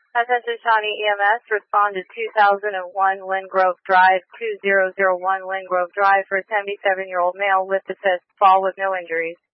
Attention Shawnee EMS, respond to 2001 Lynn Grove Drive, 2001 Lynn Grove Drive for a 77-year-old male with assist fall with no injuries.